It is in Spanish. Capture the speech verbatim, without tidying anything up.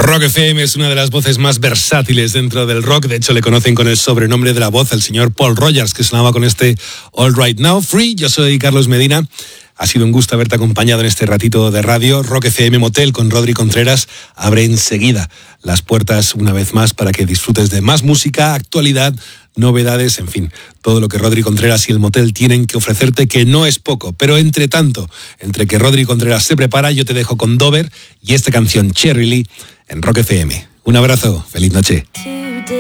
Rock F M es una de las voces más versátiles dentro del rock. De hecho, le conocen con el sobrenombre de la voz, el señor Paul Rogers, que sonaba con este All Right Now Free. Yo soy Carlos Medina. Ha sido un gusto haberte acompañado en este ratito de radio. Rock F M Motel con Rodri Contreras abre enseguida las puertas una vez más para que disfrutes de más música, actualidad, novedades, en fin, todo lo que Rodri Contreras y el Motel tienen que ofrecerte, que no es poco. Pero entre tanto, entre que Rodri Contreras se prepara, yo te dejo con Dover y esta canción Cherry Lee en Rock F M. Un abrazo, feliz noche.